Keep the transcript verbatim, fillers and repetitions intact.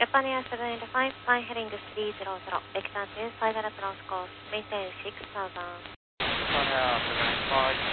Japan Air seven eight five, flying heading to three zero zero, vector two five at nose course, maintain six thousand. Japan Air seven eight five.